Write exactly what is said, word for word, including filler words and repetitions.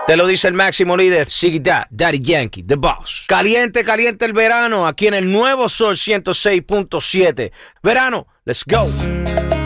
Te lo dice el máximo líder, Ziggy Dad, Daddy Yankee, The Boss. Caliente, caliente el verano, aquí en el nuevo Sol ciento seis punto siete. Verano, let's go.